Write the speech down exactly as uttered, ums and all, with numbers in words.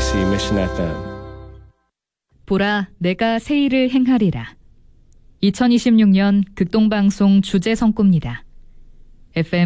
케이비씨 Mission 에프엠. 보라, 내가 새 일을 행하리라. 이천이십육 년 극동방송 주제 선구입니다. 에프엠